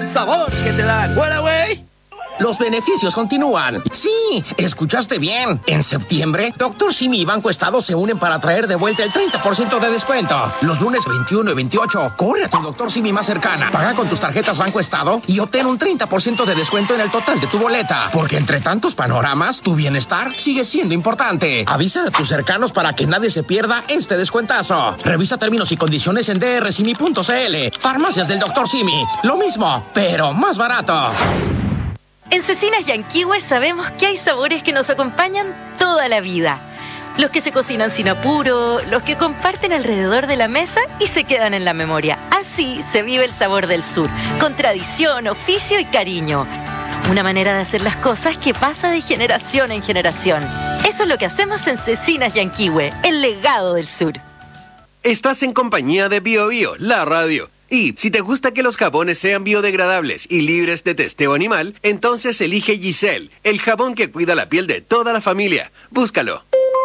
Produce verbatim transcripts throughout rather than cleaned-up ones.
sabor que te dan. ¡Fuera, güey! Los beneficios continúan. Sí, escuchaste bien. En septiembre, Doctor Simi y Banco Estado se unen para traer de vuelta el treinta por ciento de descuento. Los lunes veintiuno y veintiocho, corre a tu Doctor Simi más cercana. Paga con tus tarjetas Banco Estado y obtén un treinta por ciento de descuento en el total de tu boleta. Porque entre tantos panoramas, tu bienestar sigue siendo importante. Avisa a tus cercanos para que nadie se pierda este descuentazo. Revisa términos y condiciones en d r simi punto c l. Farmacias del Doctor Simi. Lo mismo, pero más barato. En Cecinas Yanquihue sabemos que hay sabores que nos acompañan toda la vida. Los que se cocinan sin apuro, los que comparten alrededor de la mesa y se quedan en la memoria. Así se vive el sabor del sur, con tradición, oficio y cariño. Una manera de hacer las cosas que pasa de generación en generación. Eso es lo que hacemos en Cecinas Yanquihue, el legado del sur. Estás en compañía de Bio Bio, la radio. Y si te gusta que los jabones sean biodegradables y libres de testeo animal, entonces elige Giselle, el jabón que cuida la piel de toda la familia. Búscalo.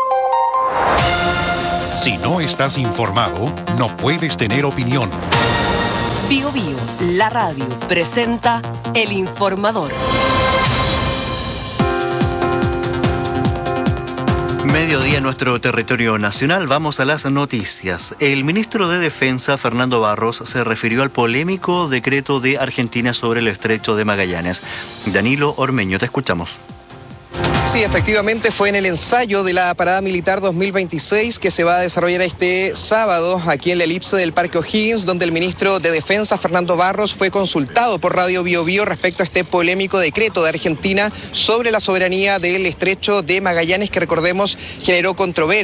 Si no estás informado, no puedes tener opinión. Bio Bio, la radio, presenta El Informador. Mediodía en nuestro territorio nacional, vamos a las noticias. El ministro de Defensa, Fernando Barros, se refirió al polémico decreto de Argentina sobre el estrecho de Magallanes. Danilo Ormeño, te escuchamos. Sí, efectivamente fue en el ensayo de la Parada Militar dos mil veintiséis que se va a desarrollar este sábado aquí en la elipse del Parque O'Higgins, donde el ministro de Defensa, Fernando Barros, fue consultado por Radio Bio Bio respecto a este polémico decreto de Argentina sobre la soberanía del estrecho de Magallanes, que recordemos generó controversia.